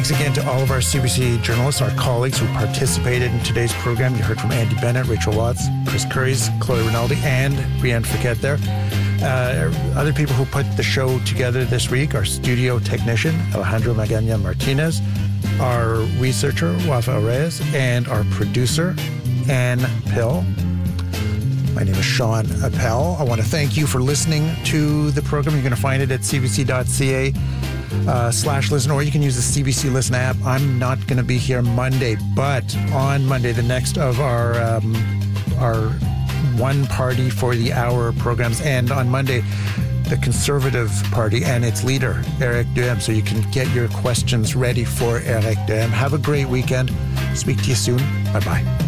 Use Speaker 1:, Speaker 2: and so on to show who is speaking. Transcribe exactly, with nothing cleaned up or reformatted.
Speaker 1: Thanks again to all of our C B C journalists, our colleagues who participated in today's program. You heard from Andy Bennett, Rachel Watts, Chris Curries, Chloe Rinaldi, and Brianne Fouquet there. Uh, other people who put the show together this week, our studio technician, Alejandro Magana Martinez, our researcher, Rafael Reyes, and our producer, Ann Pill. My name is Sean Appel. I want to thank you for listening to the program. You're going to find it at cbc.ca uh, slash listen, or you can use the C B C Listen app. I'm not going to be here Monday, but on Monday, the next of our um, our one party for the hour programs, and on Monday, the Conservative Party and its leader, Eric Duhem. So you can get your questions ready for Eric Duhem. Have a great weekend. Speak to you soon. Bye-bye.